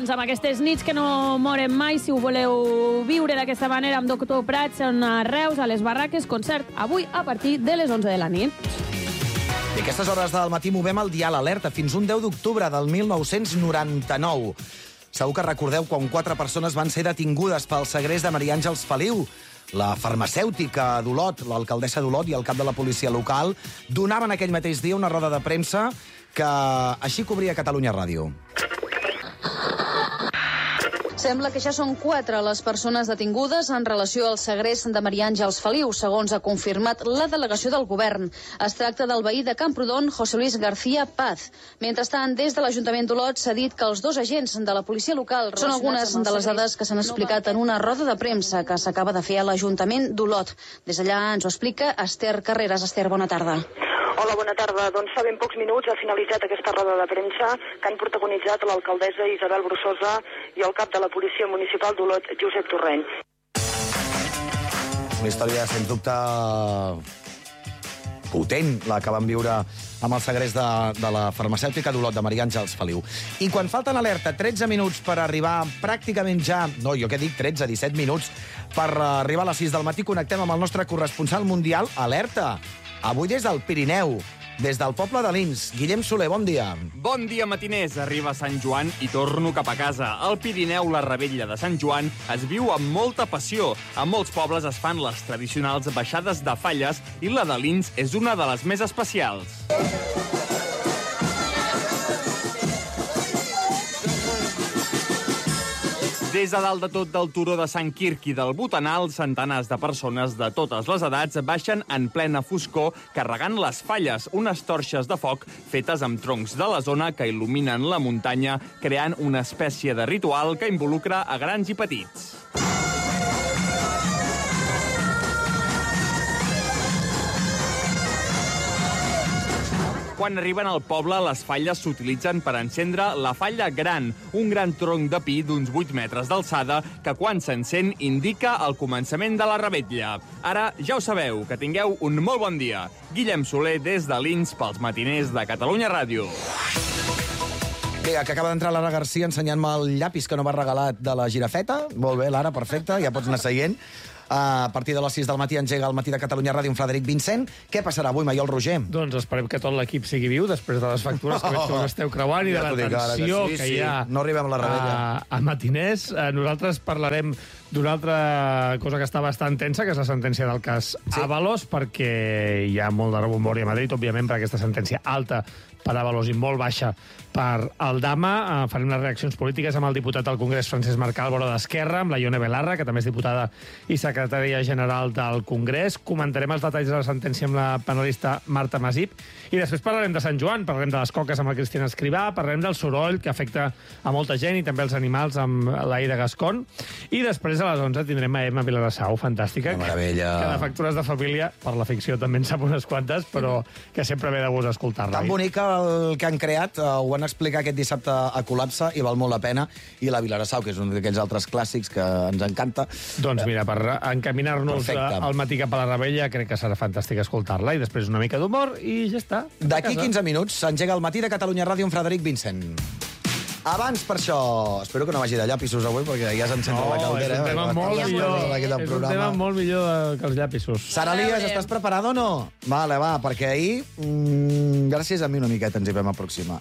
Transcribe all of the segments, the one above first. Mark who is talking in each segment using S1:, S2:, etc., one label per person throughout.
S1: doncs, amb aquestes nits que no moren mai, si ho voleu viure d'aquesta manera amb Doctor Prats, són a Reus, a les Barraques, concert avui a partir de les 11 de la nit.
S2: I a aquestes hores del matí movem el dial alerta fins un 10 d'octubre del 1999. Segur que recordeu quan 4 persones van ser detingudes pel segrest de Maria Àngels Feliu. La farmacèutica d'Olot, l'alcaldessa d'Olot i el cap de la policia local donaven aquell mateix dia una roda de premsa que així cobria Catalunya Ràdio.
S3: Sembla que ja són 4 les persones detingudes en relació al segrest de Maria Àngels Feliu, segons ha confirmat la delegació del govern. Es tracta del veí de Camprodon, José Luis García Paz. Mentrestant, des de l'Ajuntament d'Olot s'ha dit que els 2 agents de la policia local són algunes de les dades que s'han explicat en una roda de premsa que s'acaba de fer a l'Ajuntament d'Olot. Des d'allà ens ho explica Esther Carreras. Esther, bona tarda.
S4: Hola, bona tarda. Doncs fa ben pocs minuts ha finalitzat aquesta roda de premsa que han protagonitzat l'alcaldessa Isabel Brusosa i el cap de la Policia Municipal d'Olot, Josep Torrent.
S2: Una història, sens dubte, potent, la que van viure amb el segrest de la farmacèutica d'Olot, de Maria Àngels Feliu. I quan falten alerta 13 minuts per arribar pràcticament ja... No, jo què dic, 13, 17 minuts per arribar a les 6 del matí, connectem amb el nostre corresponsal mundial, Alerta. Avui des del Pirineu, des del poble de Lins. Guillem Soler, bon dia.
S5: Bon dia, matiners. Arriba Sant Joan i torno cap a casa. Al Pirineu, la revetlla de Sant Joan es viu amb molta passió. A molts pobles es fan les tradicionals baixades de falles i la de Lins és una de les més especials. Des de dalt de tot del turó de Sant Quirc i del Botanal, centenars de persones de totes les edats baixen en plena foscor carregant les falles, unes torxes de foc fetes amb troncs de la zona que il·luminen la muntanya, creant una espècie de ritual que involucra a grans i petits. Quan arriben al poble, les falles s'utilitzen per encendre la falla gran, un gran tronc de pi d'uns 8 metres d'alçada que quan s'encén indica el començament de la revetlla. Ara ja ho sabeu, que tingueu un molt bon dia. Guillem Soler des de Lins pels matiners de Catalunya Ràdio.
S2: Bé, que acaba d'entrar Lara Garcia ensenyant-me el llapis que no m'ha regalat de la girafeta. Molt bé, Lara, perfecte, ja pots anar seient. A partir de les 6 del matí engega el Matí de Catalunya Ràdio amb Frederic Vincent. Què passarà avui, Maiol Roger?
S6: Doncs esperem que tot l'equip sigui viu després de les factures que veig que us esteu creuant i de la tensió que hi ha
S2: no arribem a la revetlla.
S6: A matiners. Nosaltres parlarem d'una altra cosa que està bastant tensa, que és la sentència del cas Ábalos, perquè hi ha molt de rebombori a Madrid, òbviament, per aquesta sentència alta per Ábalos i molt baixa per Aldama. Farem les reaccions polítiques amb el diputat al Congrés Francesc Marcàlvaro d'Esquerra, amb la Ione Belarra, que també és diputada i secretària general del Congrés. Comentarem els detalls de la sentència amb la panelista Marta Masip. I després parlarem de Sant Joan, parlarem de les coques amb el Cristian Escrivà, parlarem del soroll que afecta a molta gent i també els animals amb l'Aida Gascon. I després a les 11 tindrem a Emma Viladasau, fantàstica.
S2: Una meravella.
S6: Que de factures de família, per la ficció també en sap unes quantes, però que sempre ve de gust escoltar-la.
S2: Tan bonic el que han creat, ho van explicar aquest dissabte a Col·lapse i val molt la pena. I la Viladasau, que és un d'aquells altres clàssics que ens encanta.
S6: Doncs mira, per encaminar-nos al matí cap a la revetlla, crec que serà fantàstic escoltar-la i després una mica d'humor i ja està.
S2: D'aquí 15 minuts s'engega el Matí de Catalunya Ràdio amb Frederic Vincent. Abans, per això, espero que no vagi de llapisos avui, perquè ja s'encendra la caldera.
S6: És un tema molt millor, és un tema molt millor que els llapisos.
S2: Sara Lías, estàs preparada o no? Vale, va, perquè ahir, gràcies a mi una miqueta ens hi vam aproximar.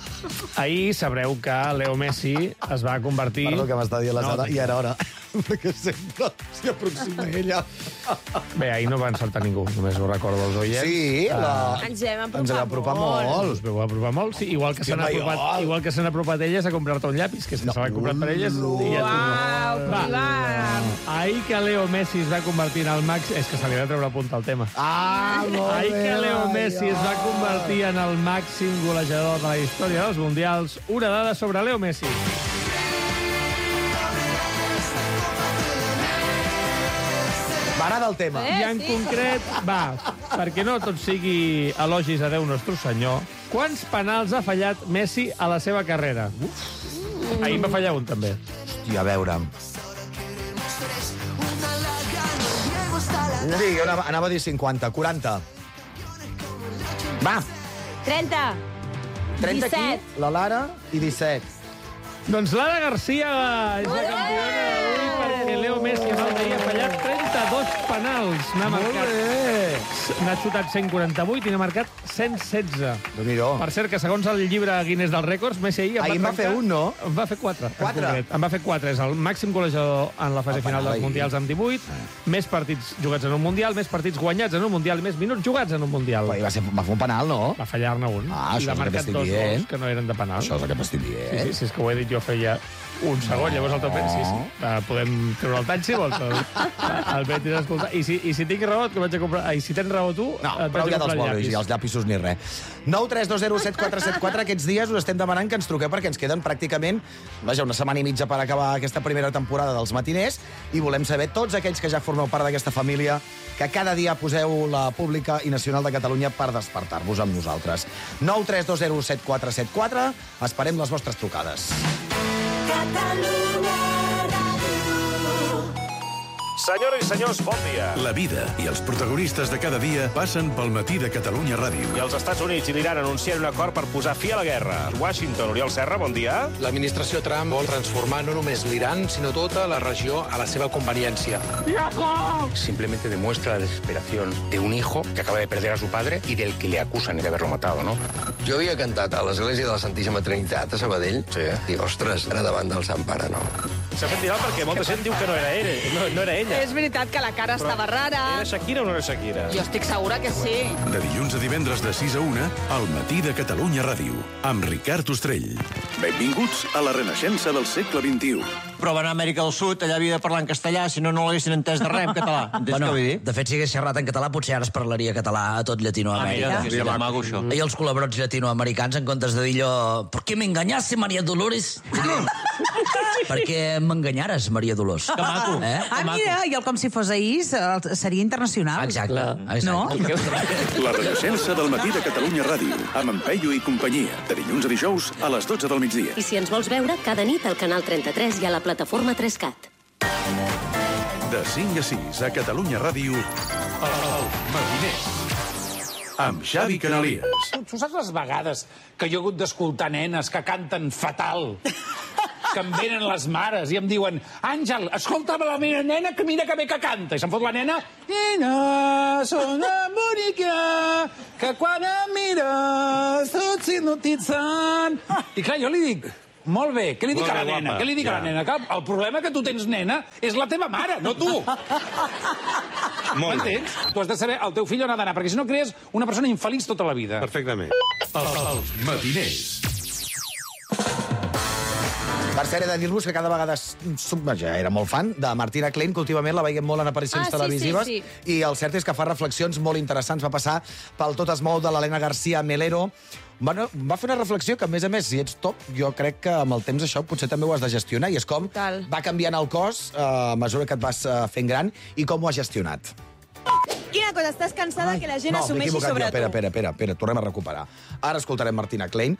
S6: Ahir sabreu que Leo Messi es va convertir...
S2: Perdó, que m'està dient la Sara, i era hora. Perquè sempre s'hi aproxima ella.
S6: Bé, ahir no va encertar ningú, només ho recordo els oients.
S2: Sí,
S1: Ens vam apropar molt.
S6: Us vau apropar molt, sí. Igual que s'han apropat elles a comprar-te un llapis, que se l'han comprat per elles.
S1: Uau, privat!
S6: Ahir que Leo Messi es va convertir en el màxim... És que se li va treure punta al tema.
S2: Ahir
S6: que Leo Messi es va convertir en el màxim golejador de la història dels Mundials. Una dada sobre Leo Messi.
S2: M'agrada el tema.
S6: I en concret, perquè no tot sigui elogis a Déu Nostre Senyor, quants penals ha fallat Messi a la seva carrera? Ahir en va fallar un, també.
S2: Hòstia, a veure... Sí, jo anava a dir 50, 40. Va.
S1: 30.
S2: 30
S1: 17.
S2: aquí, la Lara, i 17.
S6: Doncs Lara García és la campiona d'avui perquè Leo Messi amb Almeria ha fallat 32 penals. N'ha xutat 148 i n'ha marcat 116.
S2: Déu-n'hi-do.
S6: Per cert, que segons el llibre Guinness dels Rècords, Messi ahir
S2: en va fer un, no?
S6: En va fer 4.
S2: 4?
S6: En va fer 4. És el màxim golejador en la fase final dels Mundials amb 18, més partits jugats en un Mundial, més partits guanyats en un Mundial i més minuts jugats en un Mundial.
S2: Va fer un penal, no?
S6: Va fallar-ne un.
S2: Ah,
S6: I
S2: això
S6: va
S2: és el que
S6: marcat
S2: t'estic
S6: 2
S2: dient.
S6: gols que no eren de penal.
S2: Això és el que m'estic dient.
S6: Sí, és que ho he dit jo feia un segon, llavors el teu pen, sí. Podem treure el tall, si vols. El vet és escoltar. I si tinc raó, que vaig a comprar... I si tens raó tu,
S2: no, prou ja dels bòlids i els llapisos ni res. 9 3 2 0 7 4 7 4. Aquests dies us estem demanant que ens truqueu perquè ens queden pràcticament una setmana i mitja per acabar aquesta primera temporada dels matiners i volem saber tots aquells que ja formeu part d'aquesta família que cada dia poseu la pública i nacional de Catalunya per despertar-vos amb nosaltres. 9 3 2 0 7 4 7 4. Esperem les vostres trucades.
S7: Senyores i senyors, bon dia.
S8: La vida i els protagonistes de cada dia passen pel matí de Catalunya Ràdio.
S7: I els Estats Units i l'Iran anuncien un acord per posar fi a la guerra. Washington, Oriol Serra, bon dia.
S9: L'administració Trump vol transformar no només l'Iran, sinó tota la regió a la seva conveniència.
S10: Simplemente demuestra la desesperación de un hijo que acaba de perder a su padre y del que le acusan de haberlo matado, ¿no?
S11: Jo havia cantat a l'església de la Santíssima Trinitat a Sabadell.
S10: Sí.
S11: I, ostres, era davant del Sant Pare, no?
S7: S'ha fet viral perquè molta gent diu que no era ell, no era ella.
S12: És veritat que la cara estava rara.
S7: Era Shakira o no era Shakira?
S12: Jo estic segura que sí.
S8: De dilluns a divendres de 6 a 1, al matí de Catalunya Ràdio, amb Ricard Ostrell. Benvinguts a la renaixença del segle XXI.
S13: Però va anar a Amèrica del Sud, allà havia de parlar en castellà, si no, no l'haguessin entès de res en català. Entens què vull dir?
S14: De fet, si hagués xerrat en català, potser ara es parlaria català a tot Llatinoamèrica.
S13: Mira, que maco, això.
S14: I els col·laborats llatinoamericans, en comptes de dir allò... ¿Por qué me engañaste, María Dolores? Perquè m'enganyares, Maria Dolors.
S13: Que maco.
S12: Mira, i el com si fos ahir seria internacional.
S14: Exacte.
S12: No?
S8: La renaixença del matí de Catalunya Ràdio, amb en Peyu i companyia, de dilluns a dijous a les 12 del migdia.
S15: I si ens vols veure, cada nit al canal 33 i a la plataforma 3CAT.
S8: De 5 a 6 a Catalunya Ràdio, el Matiners. Amb Xavi Canalies.
S16: Tu saps les vegades que jo he hagut d'escoltar nenes que canten fatal? Que em venen les mares i em diuen Àngel, escolta'm la meva nena que mira que bé que canta. I se'n fot la nena Nena, sóc una bonica que quan em mires tot s'hipnotitzant. I clar, jo li dic molt bé, què li dic a la nena? Què li dic a la nena? Que el problema que tu tens, nena, és la teva mare, no tu. M'entens? Tu has de saber el teu fill on ha d'anar, perquè si no crees una persona infeliç tota la vida.
S7: Perfectament.
S8: Els Matiners.
S2: Per cert, he de dir-vos que cada vegada ja era molt fan de Martina Klein, que últimament la veiem molt en aparicions televisives, i el cert és que fa reflexions molt interessants. Va passar pel Tot es mou de l'Helena García Melero. Va fer una reflexió que, a més, si ets top, jo crec que amb el temps això potser també ho has de gestionar, i és com va canviant el cos a mesura que et vas fent gran i com ho has gestionat.
S12: Quina cosa, estàs cansada que la gent assumeixi sobre tu?
S2: Espera, tornem a recuperar. Ara escoltarem Martina Klein,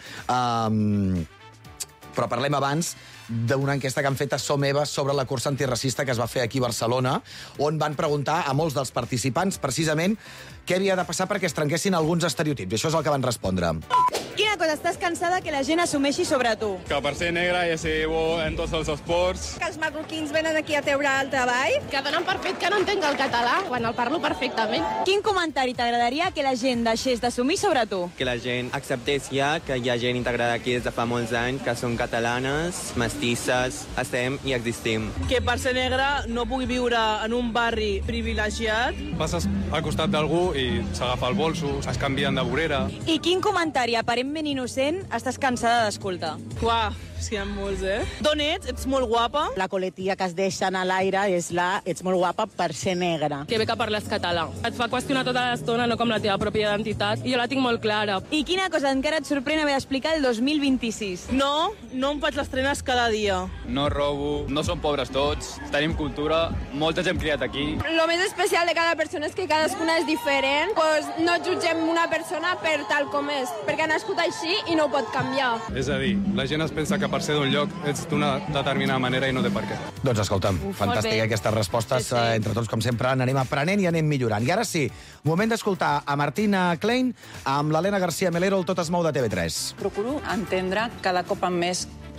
S2: però parlem abans d'una enquesta que han fet a Som Eva sobre la cursa antiracista que es va fer aquí a Barcelona, on van preguntar a molts dels participants precisament què havia de passar perquè es trenquessin alguns estereotips. I això és el que van respondre.
S12: Quina cosa, estàs cansada que la gent assumeixi sobre tu?
S17: Que per ser negre ja sé bo en tots els esports.
S18: Que els marroquins venen aquí a treure el treball.
S19: Que donen per fet que no entenc el català, quan el parlo perfectament.
S12: Quin comentari t'agradaria que la gent deixés d'assumir sobre tu?
S20: Que la gent acceptés ja que hi ha gent integrada aquí des de fa molts anys, que són catalanes, mestisses, estem i existim.
S21: Que per ser negre no pugui viure en un barri privilegiat.
S17: Passes al costat d'algú i s'agafa el bolso, es canvien de vorera.
S12: I quin comentari aparentment innocent estàs cansada d'escoltar?
S21: Uah, sí, hi ha molts, D'on ets? Ets molt guapa.
S22: La coletilla que es deixen a l'aire és ets molt guapa per ser negra.
S19: Que bé que parles català. Et fa qüestionar tota l'estona, no com la teva pròpia identitat, i jo la tinc molt clara.
S12: I quina cosa encara et sorprèn haver d'explicar el 2026?
S21: No em faig les trenes cada dia.
S17: No robo, no som pobres tots, tenim cultura, molta gent criat aquí.
S18: Lo més especial de cada persona és que cadascuna és diferent, pues no jutgem una persona per tal com és, perquè ha nascut així i no ho pot canviar.
S17: És a dir, la gent es pensa que per ser d'un lloc ets d'una determinada manera i no té per què.
S2: Doncs escolta'm, fantàstica aquestes respostes. Entre tots, com sempre, n'anem aprenent i anem millorant. I ara sí, moment d'escoltar a Martina Klein amb l'Helena García Melero, el Tot es mou de TV3.
S23: Procuro entendre cada cop amb més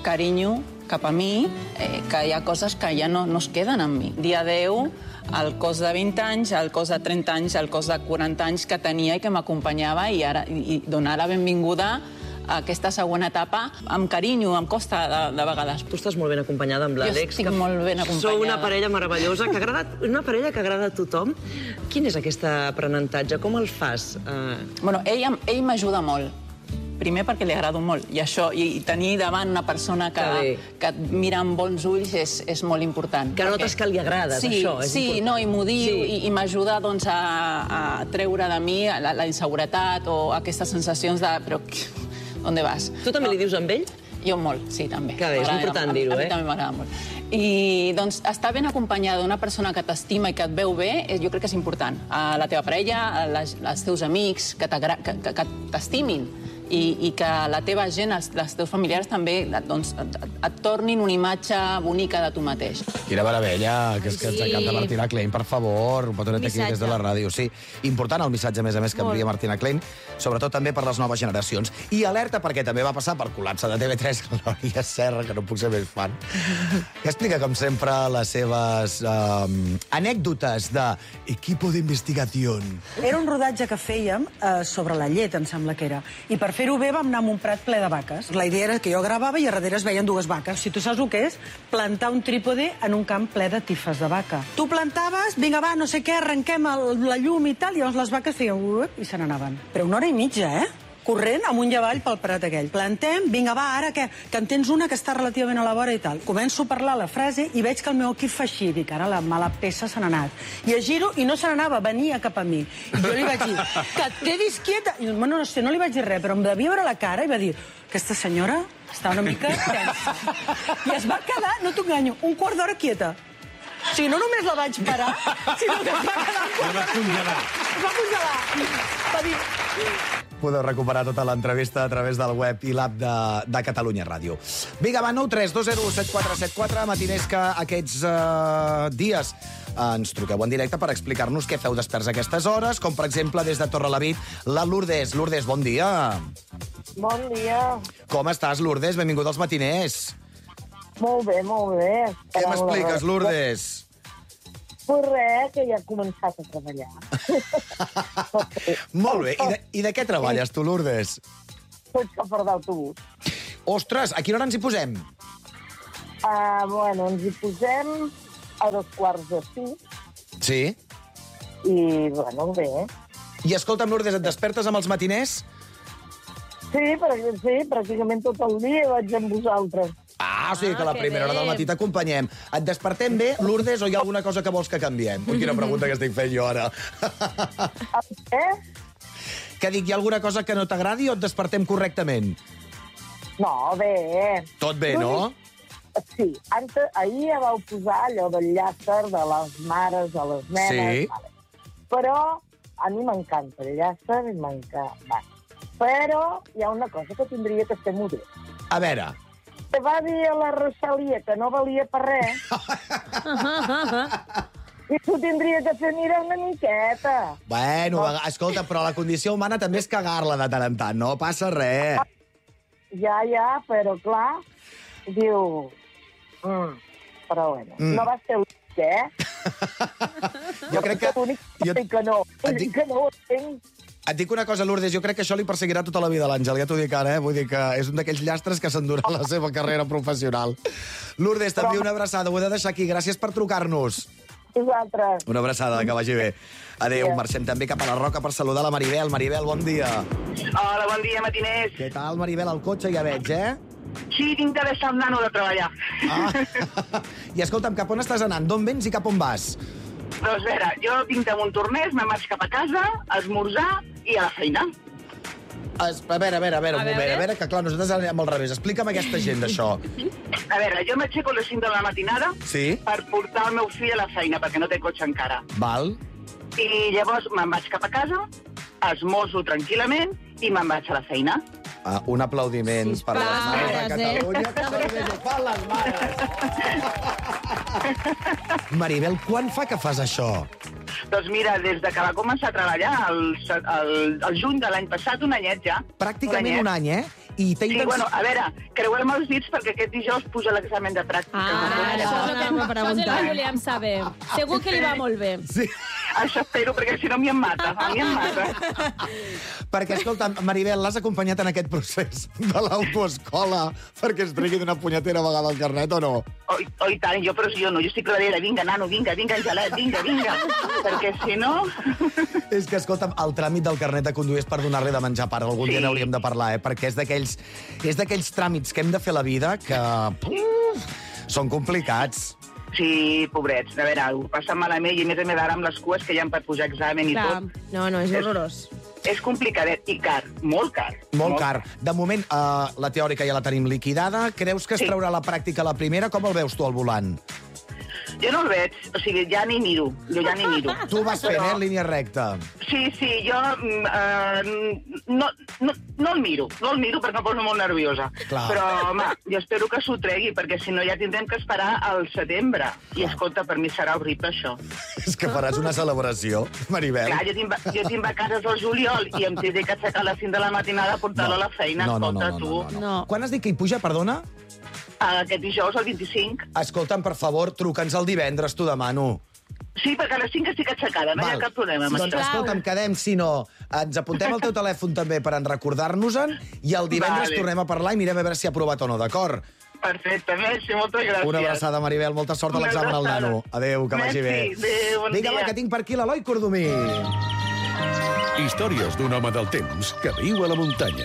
S22: carinyo cap a mi, que hi ha coses que ja no es queden amb mi. Dia 10, el cos de 20 anys, el cos de 30 anys, el cos de 40 anys que tenia i que m'acompanyava i donar la benvinguda a aquesta segona etapa amb carinyo, em costa de vegades.
S3: Tu estàs molt ben acompanyada amb l'Àlex.
S22: Jo estic molt ben acompanyada.
S3: Sou una parella meravellosa, una parella que agrada a tothom. Quin és aquest aprenentatge? Com el fas?
S22: Bueno, ell m'ajuda molt. Primer perquè li agrado molt, i tenir davant una persona que et mira amb bons ulls és molt important.
S3: Que notes que li agrades, això.
S22: Sí, i m'ho diu, i m'ajuda a treure de mi la inseguretat o aquestes sensacions de... Però, on vas?
S3: Tu també li dius amb ell?
S22: Jo molt, sí, també.
S3: Que bé, és important dir-ho,
S22: A mi també m'agrada molt. I, doncs, estar ben acompanyada d'una persona que t'estima i que et veu bé, jo crec que és important. A la teva parella, als teus amics, que t'estimin. I que la teva gent, els teus familiars també et tornin una imatge bonica de tu mateix.
S2: Quina meravella, que és que ens encanta Martina Klein, per favor, un petonet aquí des de la ràdio. Sí, important el missatge, a més, que envia Martina Klein, sobretot també per les noves generacions. I alerta perquè també va passar per col·lapse de TV3, Glòria Serra, que no puc ser més fan, que explica, com sempre, les seves anècdotes d'equipo d'investigació.
S4: Era un rodatge que fèiem sobre la llet, em sembla que era, i per fer-ho bé vam anar a un prat ple de vaques. La idea era que jo gravava i a darrere es veien dues vaques. Si tu saps el que és, plantar un trípode en un camp ple de tifes de vaca. Tu plantaves, vinga, va, no sé què, arrenquem la llum i tal, i llavors les vaques feien i se n'anaven. Però 1 hora i mitja, corrent amunt i avall pel prat aquell. Plantem, vinga, va, ara que en tens una que està relativament a la vora i tal. Començo a parlar la frase i veig que el meu equip fa així. Dic, ara la mala peça se n'ha anat. I es giro i no se n'anava, venia cap a mi. I jo li vaig dir, que et quedis quieta. I, bueno, no sé, no li vaig dir res, però em devia veure la cara i va dir, aquesta senyora està una mica tensa. I es va quedar, no t'ho enganyo, 1/4 d'hora quieta. O sigui, no només la vaig parar, sinó que es va quedar un quart d'hora. Es va congelar. Va dir...
S2: Podeu recuperar tota l'entrevista a través del web i l'app de Catalunya Ràdio. Vinga, va, 9 3 2 0 7 4 7 4, matiners que aquests dies ens truqueu en directe per explicar-nos què feu desperts a aquestes hores, com, per exemple, des de Torrelavit, la Lourdes. Lourdes, bon dia.
S23: Bon dia.
S2: Com estàs, Lourdes? Benvinguda als matiners.
S23: Molt bé, molt bé.
S2: Què m'expliques, Lourdes?
S23: Pues res, que ja he començat a treballar.
S2: Molt bé. I de què treballes, tu, Lourdes?
S23: Soc xofer d'autobús.
S2: Ostres, a quina hora ens hi posem?
S23: Bueno, ens hi posem a 5:15.
S2: Sí?
S23: I, bueno, bé.
S2: I escolta'm, Lourdes, et despertes amb els matiners?
S23: Sí, pràcticament tot el dia vaig amb vosaltres.
S2: O sigui que la primera hora del matí t'acompanyem. Et despertem bé, Lourdes, o hi ha alguna cosa que vols que canviem? Ui, quina pregunta que estic fent jo ara. Que dic, hi ha alguna cosa que no t'agradi o et despertem correctament?
S23: No, bé.
S2: Tot bé, no?
S23: Sí. Ahir ja vau posar allò del llàcer de les mares a les nenes. Sí. Però a mi m'encanta el llàcer i m'encanta. Però hi ha una cosa que tindria que ser modest.
S2: A veure...
S23: Que va dir a la Rosalia que no valia per res. I tu tindria que fer mirar una miqueta.
S2: Bueno, escolta, però la condició humana també és cagar-la de tant en tant, no passa res.
S23: Ja, però clar, diu... Però bueno, no va ser l'únic,
S2: Jo crec que...
S23: L'únic que no ho entenc.
S2: Et dic una cosa, Lourdes, jo crec que això li perseguirà tota la vida a l'Àngel, ja t'ho dic ara, Vull dir que és un d'aquells llastres que s'endurà la seva carrera professional. Lourdes, també una abraçada, ho he de deixar aquí. Gràcies per trucar-nos.
S23: Vosaltres.
S2: Una abraçada, que vagi bé. Adéu, marxem també cap a la Roca per saludar la Maribel. Maribel, bon dia.
S24: Hola, bon dia, matiners.
S2: Què tal, Maribel? Al cotxe ja veig,
S24: Sí, tinc de deixar el nano de treballar.
S2: I escolta'm, cap on estàs anant? D'on vens i cap on vas?
S24: Doncs a veure, jo vinc de Montornès, me'n vaig cap a casa, a esmorzar i a la feina.
S2: A veure, un moment, que clar, nosaltres anem al revés. Explica'm aquesta gent d'això.
S24: A veure, jo m'aixeco a les 5 de la matinada per portar el meu fill a la feina, perquè no té cotxe encara.
S2: Val.
S24: I llavors me'n vaig cap a casa, esmorzo tranquil·lament i me'n vaig a la feina.
S2: Un aplaudiment per les mares de Catalunya, que són més ho fan les mares. Maribel, quan fa que fas això?
S24: Doncs mira, des de que va començar a treballar, el juny de l'any passat, un anyet ja.
S2: Pràcticament un any, I
S24: sí, bueno, a veure, creuem els dits perquè aquest dijous puja l'examen de pràctica.
S19: Això és el que volíem saber. Segur que li va molt bé.
S2: Sí.
S24: Això espero, perquè si no a mi em mata.
S2: Perquè, escolta, Maribel, l'has acompanyat en aquest procés de l'autoescola perquè es tregui d'una punyetera vegada el carnet o no?
S24: Oh, i tant, però jo no. Jo estic darrere. Vinga, nano, vinga, Angelet, vinga. Perquè si no...
S2: És que, escolta'm, el tràmit del carnet de conduir és per donar-li de menjar part. Algun dia n'hauríem de parlar, perquè és d'aquells tràmits que hem de fer a la vida que... són complicats.
S24: Sí, pobrets. A veure, ho passen malament i a més ara amb les cues que hi ha per pujar examen i tot.
S19: No, és horrorós.
S24: És complicadet i car, molt car.
S2: Molt car. De moment, la teòrica ja la tenim liquidada. Creus que es traurà la pràctica la primera? Com el veus tu al volant?
S24: Jo no el veig, o sigui, ja ni miro.
S2: Tu vas fent, en línia recta.
S24: Sí, jo no el miro perquè em poso molt nerviosa.
S2: Clar.
S24: Però, home, jo espero que s'ho tregui, perquè si no ja tindrem que esperar al setembre. I, escolta, per mi serà horrible, això.
S2: És que faràs una celebració, Maribel.
S24: Clar, jo tinc vacances al juliol i em tindré que aixecar a les 5 de la matinada a portar-la a la feina. Escolta, tu.
S2: Quan has dit que hi puja, perdona?
S24: Aquest dijous, el 25.
S2: Escolta'm, per favor, truca'ns el divendres, t'ho demano.
S24: Sí, perquè a les 5 estic aixecada, no hi ha cap problema amb
S2: doncs,
S24: això.
S2: Escolta'm, quedem, si no, ens apuntem el teu telèfon també per recordar-nos-en i el divendres tornem a parlar i mirem a veure si ha aprovat o no, d'acord?
S24: Perfecte, merci, moltes gràcies.
S2: Una abraçada, Maribel, molta sort a l'examen al nano. Adéu, que vagi bé.
S24: Adéu, bon dia.
S2: Vinga, va, que tinc per aquí l'Eloi Cordomí.
S8: Històries d'un home del temps que viu a la muntanya.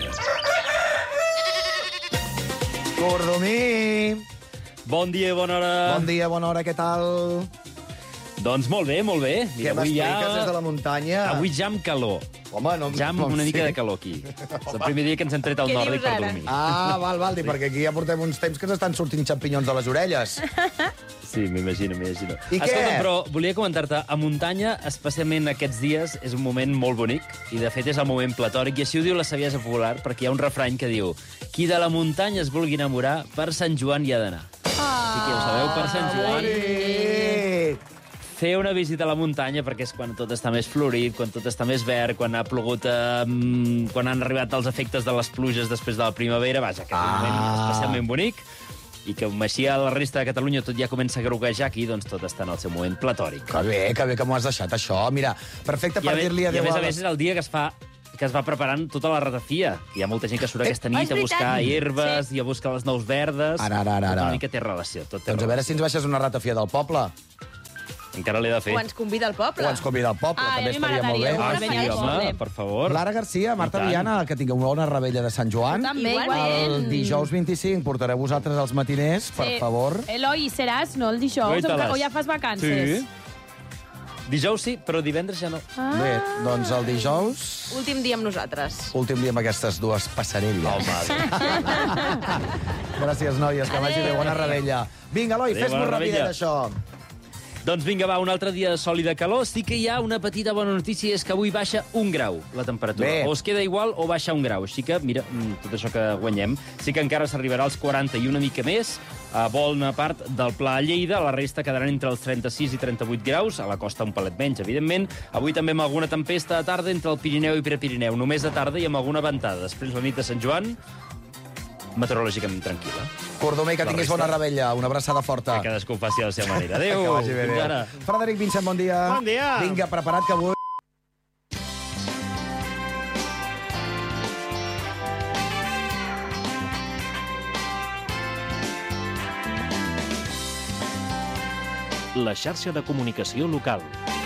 S2: Cordomí.
S1: Bon dia, bona hora.
S2: Bon dia, bona hora, què tal?
S1: Doncs molt bé, molt bé.
S2: Què m'expliques des de la muntanya?
S1: Avui ja amb calor.
S2: Home, no...
S1: Ja amb una mica de calor aquí. És el primer dia que ens hem tret al nòrdic per dormir.
S2: Val, perquè aquí ja portem uns temps que ens estan sortint xampinyons de les orelles.
S1: Sí, m'imagino.
S2: I
S1: Escolta,
S2: què?
S1: però volia comentar-te, a muntanya, especialment aquests dies, és un moment molt bonic, i de fet és el moment platòric, i així ho diu la saviesa popular, perquè hi ha un refrany que diu: qui de la muntanya es vulgui enamorar, per Sant Joan hi ha d'anar. I que ho sabeu, per Sant Joan... Fer una visita a la muntanya, perquè és quan tot està més florit, quan tot està més verd, quan ha plogut, quan han arribat els efectes de les pluges després de la primavera, vaja, que és un moment especialment bonic, i que així a la resta de Catalunya tot ja comença a groguejar, aquí doncs tot està en el seu moment platòric.
S2: Que bé que m'ho has deixat, això. Mira, perfecte per dir-li adéu
S1: a més és el dia que es va preparant tota la ratafia. Hi ha molta gent que surt aquesta nit a buscar herbes i a buscar les nous verdes.
S2: Ara.
S1: Tot una mica té relació.
S2: Doncs a veure si ens baixes una ratafia del poble.
S1: Encara l'he de fer.
S12: O ens convida al poble.
S2: També estaria molt bé.
S1: Sí, home, per favor.
S2: Lara Garcia, Marta Viana, que tingueu una bona rebella de Sant Joan.
S12: També,
S2: el dijous 25 portareu vosaltres els matiners, per favor.
S19: Eloi, seràs, no, el dijous? O ja fas vacances?
S1: Sí. Dijous sí, però divendres ja no.
S2: Bé, doncs el dijous...
S12: Últim dia amb nosaltres.
S2: Últim dia amb aquestes dues passarelles. Gràcies, noies, que vagi bé. Bona rebella. Vinga, Eloi, fes-nos rapidet, això.
S1: Doncs vinga, va, un altre dia de sol i de calor. Sí que hi ha una petita bona notícia, és que avui baixa 1 grau la temperatura.
S2: Bé.
S1: O es queda igual o baixa 1 grau. Així que, mira, tot això que guanyem, sí que encara s'arribarà als 40 i una mica més. A bona part del Pla a Lleida, la resta quedaran entre els 36 i 38 graus, a la costa un palet menys, evidentment. Avui també amb alguna tempesta a tarda entre el Pirineu i Prepirineu, només de tarda i amb alguna ventada. Després la nit de Sant Joan, meteorològicament tranquil·la.
S2: Cordomí, que tinguis bona rebella. Una abraçada forta.
S1: Que cadascú faci a la seva manera. Adéu.
S2: Que vagi bé.
S1: Fins ara.
S2: Frederic Vincent, bon dia.
S1: Bon dia.
S2: Vinga, preparat que avui...
S5: La xarxa de comunicació local.